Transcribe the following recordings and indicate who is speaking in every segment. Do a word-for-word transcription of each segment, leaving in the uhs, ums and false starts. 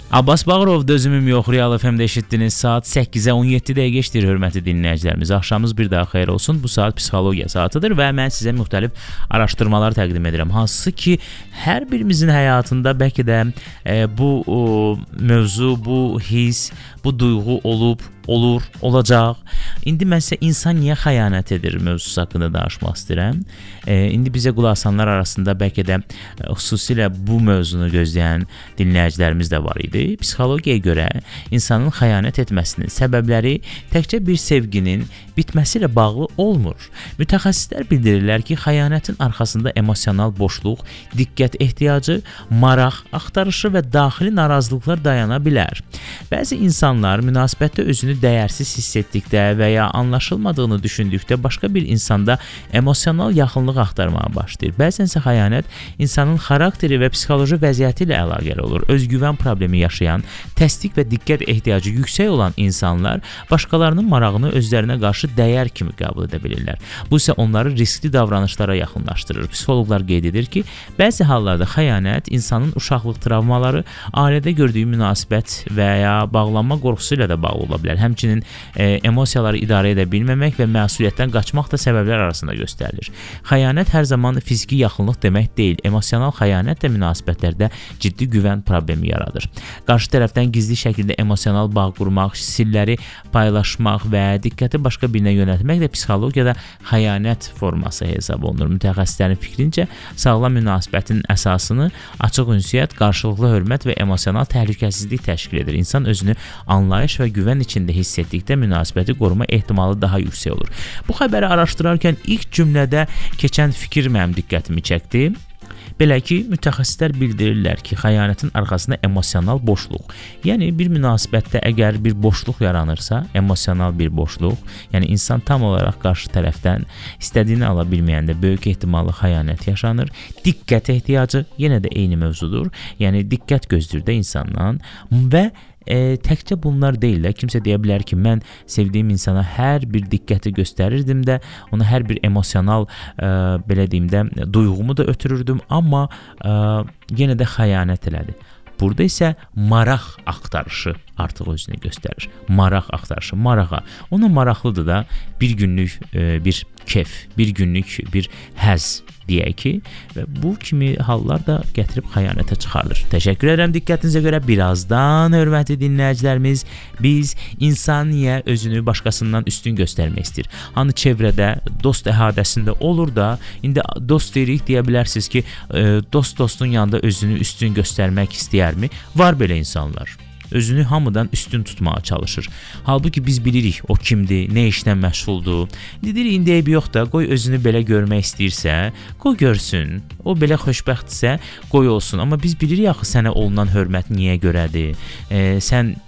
Speaker 1: Abbas Bağırov dözümüm yox, Real F M-də eşitdiniz. Saat səkkizə on yeddi dəqiqə işdir, hörmətli dinləyicilərimiz. Axşamınız bir daha xeyir olsun. Bu saat psixologiya saatıdır və mən sizə müxtəlif araşdırmalar təqdim edirəm. Hansısı ki, hər birimizin həyatında bəlkə də e, bu o, mövzu, bu his, bu duyğu olub, olur, olacaq. İndi mən sizə insan niyə xəyanət edir mövzusu haqqında danışmaq istəyirəm. E, indi bizə qulaq asanlar arasında bəlkə də e, xüsusilə bu mövzunu gözləyən dinləyicilərimiz də var idi. Psixologiyaya görə insanın xəyanət etməsinin səbəbləri təkcə bir sevginin bitməsi ilə bağlı olmur. Mütəxəssislər bildirirlər ki, xəyanətin arxasında emosional boşluq, diqqət ehtiyacı, maraq axtarışı və daxili narazılıqlar dayana bilər. Bəzi insanlar münasibətdə özünü dəyərsiz hiss etdikdə və ya anlaşılmadığını düşündükdə başqa bir insanda emosional yaxınlıq axtarmağa başlayır. Bəzən isə xəyanət insanın xarakteri və psixoloji vəziyyəti ilə əlaqəli olur. Özgüvən problemi yaşayan, təsdiq və diqqət ehtiyacı yüksək olan insanlar başqalarının marağını özlərinə qarşı dəyər kimi qəbul edə bilirlər. Bu isə onları riskli davranışlara yaxınlaşdırır. Psixoloqlar qeyd edir ki, bəzi hallarda xəyanət insanın uşaqlıq travmaları, ailədə gördüyü münasibət və ya bağlanma qorxusu ilə də bağlı ola bilər. Həmçinin e, emosiyaları idarə edə bilməmək və məsuliyyətdən qaçmaq da səbəblər arasında göstərilir. Xəyanət hər zaman fiziki yaxınlıq demək deyil. Emosional xəyanət də münasibətlərdə ciddi güvən problemi yaradır. Qarşı tərəfdən gizli şəkildə emosional bağ qurmaq, sirləri paylaşmaq və diqqəti başqa birinə yönəltmək də psixologiyada xəyanət forması hesab olunur. Mütəxəssislərin fikrincə, sağlam münasibətin əsasını açıq ünsiyyət, qarşılıqlı hörmət və emosional təhlükəsizlik təşkil edir. İnsan özünü anlayış və güvən içində hiss etdikdə münasibəti qoruma ehtimalı daha yüksək olur. Bu xəbəri araşdırarkən ilk cümlədə keçən fikir mənim diqqətimi çəkdi. Belə ki, mütəxəssislər bildirirlər ki, xəyanətin arxasında emosional boşluq, yəni bir münasibətdə əgər bir boşluq yaranırsa, emosional bir boşluq, yəni insan tam olaraq qarşı tərəfdən istədiyini ala bilməyəndə böyük ehtimallı xəyanət yaşanır. Diqqət ehtiyacı yenə də eyni mövzudur, yəni diqqət gözləyir də insandan və E, təkcə bunlar deyil də, kimsə deyə bilər ki, mən sevdiyim insana hər bir diqqəti göstərirdim də, ona hər bir emosional, e, belə deyim də, duyğumu da ötürürdüm, amma e, yenə də xəyanət elədi. Burada isə maraq axtarışı artıq özünü göstərir. Maraq axtarışı, marağa. Ona maraqlıdır da bir günlük e, bir kef, bir günlük bir həzz deyək ki, və bu kimi hallar da gətirib xəyanətə çıxarılır. Təşəkkür edirəm diqqətinizə görə. Birazdan, hörmətli dinləyicilərimiz, biz insan niyə özünü başqasından üstün göstərmək istəyir? Hani çevrədə, dost əhatəsində olur da, indi dost deyirik, deyə bilərsiniz ki, dost dostun yanında özünü üstün göstərmək istəyərmi? Var belə insanlar. Özünü hamıdan üstün tutmağa çalışır. Halbuki biz bilirik o kimdir, nə işlə məşğuldur. Deyirik, indi eybi yox da, qoy özünü belə görmək istəyirsə, qoy görsün. O belə xoşbəxtdirsə, qoy olsun. Amma biz bilirik axı sənə olunan hörmət niyə görədir? E, sən,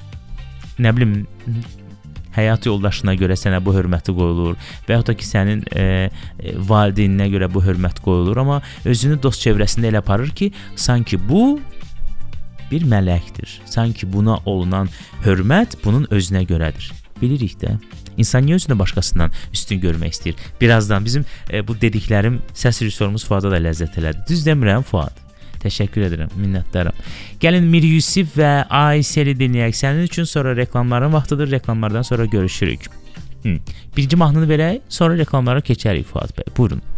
Speaker 1: nə bilim, həyat yoldaşına görə sənə bu hörməti qoyulur və yaxud da ki, sənin e, valideyninə görə bu hörmət qoyulur. Amma özünü dost çevrəsində elə aparır ki, sanki bu bir mələkdir. Sanki buna olunan hörmət bunun özünə görədir. Bilirik də. İnsan niyə özünü başqasından üstün görmək istəyir? Birazdan bizim e, bu dediklərim səs rejissorumuz Fuada da ləzzət elədi. Düz demirəm Fuad? Təşəkkür edirəm, minnətdaram. Gəlin Mir Yusif və Ayseli dinləyək. Sənin üçün sonra reklamların vaxtıdır. Reklamlardan sonra görüşürük. Hı. Birinci mahnını verək, sonra reklamlara keçərik Fuad bəy. Buyurun.